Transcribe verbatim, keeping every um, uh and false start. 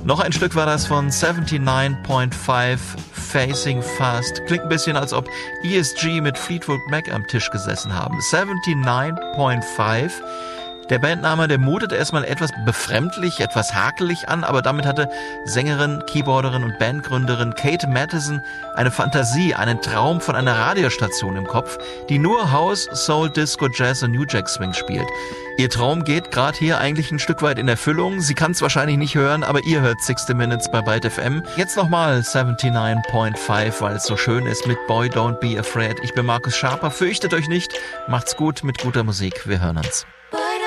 Noch ein Stück war das von neunundsiebzig Komma fünf, Facing Fast. Klingt ein bisschen, als ob E S G mit Fleetwood Mac am Tisch gesessen haben. neunundsiebzig Komma fünf. Der Bandname, der mutet erstmal etwas befremdlich, etwas hakelig an, aber damit hatte Sängerin, Keyboarderin und Bandgründerin Kate Matheson eine Fantasie, einen Traum von einer Radiostation im Kopf, die nur House, Soul, Disco, Jazz und New Jack Swing spielt. Ihr Traum geht gerade hier eigentlich ein Stück weit in Erfüllung. Sie kann es wahrscheinlich nicht hören, aber ihr hört sixty Minutes bei Byte F M. Jetzt nochmal neunundsiebzig Komma fünf, weil es so schön ist mit Boy Don't Be Afraid. Ich bin Markus Schaper, fürchtet euch nicht, macht's gut mit guter Musik, wir hören uns.